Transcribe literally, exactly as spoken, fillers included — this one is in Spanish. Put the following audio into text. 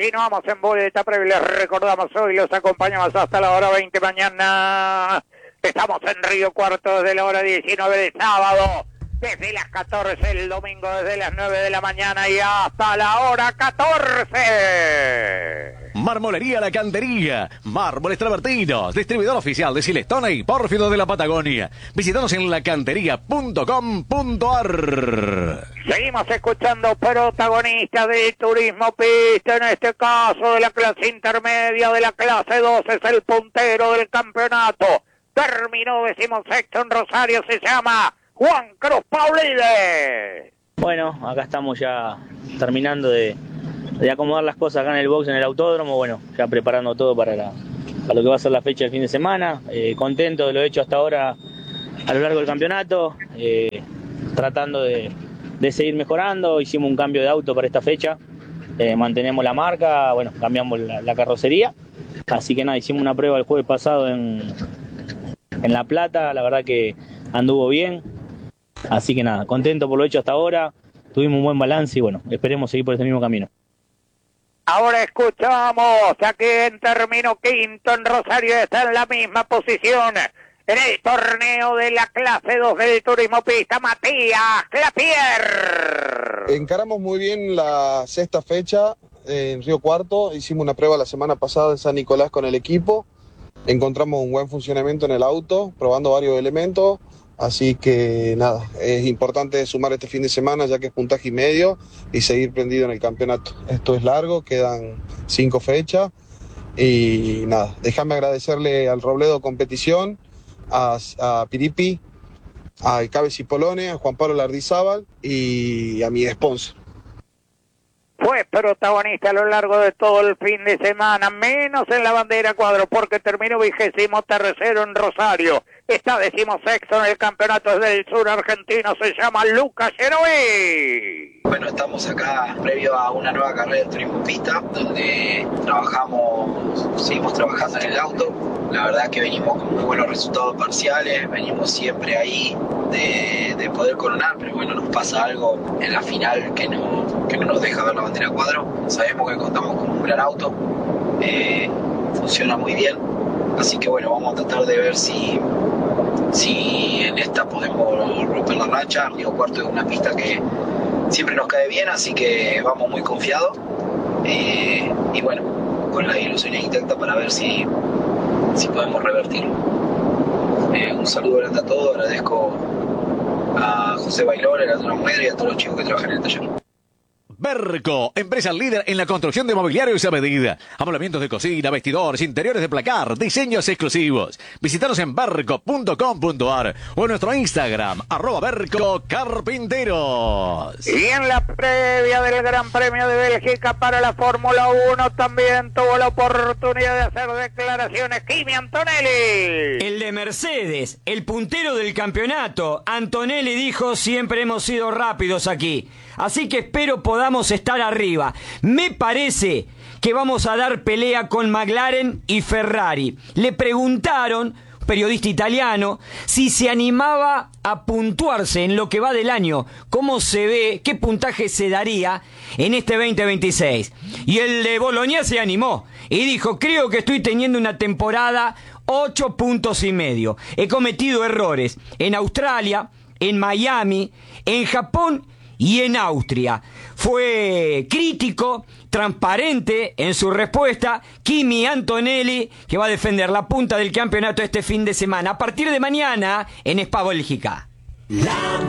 Continuamos en Boleta Previa. Les recordamos hoy, los acompañamos hasta la hora veinte mañana. Estamos en Río Cuarto desde la hora diecinueve de sábado. Desde las catorce el domingo, desde las nueve de la mañana y hasta la hora catorce. Marmolería La Cantería, Mármoles Travertinos, distribuidor oficial de Silestone y Pórfido de la Patagonia. Visítanos en la cantería punto com punto a r. Seguimos escuchando protagonistas del turismo pista, en este caso de la clase intermedia, de la clase dos, es el puntero del campeonato. Terminó decimosexto en Rosario, se llama Juan Cruz Paulides. Bueno, acá estamos ya terminando de, de acomodar las cosas acá en el box, en el autódromo. Bueno, ya preparando todo para, la, para lo que va a ser la fecha del fin de semana. Eh, contento de lo hecho hasta ahora a lo largo del campeonato. Eh, tratando de, de seguir mejorando. Hicimos un cambio de auto para esta fecha. Eh, mantenemos la marca, bueno, cambiamos la, la carrocería. Así que nada, hicimos una prueba el jueves pasado en, en La Plata. La verdad que anduvo bien. Así que nada, contento por lo hecho hasta ahora, tuvimos un buen balance y bueno, esperemos seguir por este mismo camino. Ahora escuchamos a quien terminó quinto en Rosario, está en la misma posición en el torneo de la clase dos del turismo pista, Matías Clapier. Encaramos muy bien la sexta fecha en Río Cuarto, hicimos una prueba la semana pasada en San Nicolás con el equipo, encontramos un buen funcionamiento en el auto, probando varios elementos. Así que nada, es importante sumar este fin de semana ya que es puntaje y medio y seguir prendido en el campeonato. Esto es largo, quedan cinco fechas y nada, déjame agradecerle al Robledo Competición, a, a Piripi, a Cabez y Polone, a Juan Pablo Lardizábal y a mi sponsor. Fue protagonista a lo largo de todo el fin de semana, menos en la bandera cuadro, porque terminó vigésimo tercero en Rosario. Está decimosexto en el campeonato del sur argentino, se llama Lucas Genovi. Bueno, estamos acá previo a una nueva carrera de turismo pista, donde trabajamos, seguimos trabajando en el auto. La verdad que venimos con muy buenos resultados parciales, venimos siempre ahí de, de poder coronar, pero bueno, nos pasa algo en la final que no, que no nos deja ver la bandera cuadro. Sabemos que contamos con un gran auto, eh, funciona muy bien, así que bueno, vamos a tratar de ver si, si en esta podemos romper la racha. Río Cuarto es una pista que siempre nos cae bien, así que vamos muy confiados, eh, y bueno, con las ilusiones intactas para ver si, si podemos revertirlo. Eh, un saludo grande a todos, agradezco a José Bailón, a Leandro Muedra y a todos los chicos que trabajan en el taller. Berco, empresa líder en la construcción de mobiliarios a medida. Amoblamientos de cocina, vestidores, interiores de placar, diseños exclusivos. Visítanos en berco punto com punto a r o en nuestro Instagram, arroba Berco Carpinteros. Y en la previa del Gran Premio de Bélgica para la Fórmula uno también tuvo la oportunidad de hacer declaraciones Kimi Antonelli. El de Mercedes, el puntero del campeonato, Antonelli dijo: siempre hemos sido rápidos aquí, así que espero podamos estar arriba. Me parece que vamos a dar pelea con McLaren y Ferrari. Le preguntaron, periodista italiano, si se animaba a puntuarse en lo que va del año, cómo se ve, qué puntaje se daría en este veinte veintiséis. Y el de Bolonia se animó y dijo: creo que estoy teniendo una temporada ocho puntos y medio. He cometido errores en Australia, en Miami, en Japón y en Austria. Fue crítico, transparente en su respuesta. Kimi Antonelli, que va a defender la punta del campeonato este fin de semana, a partir de mañana en Spa Bélgica.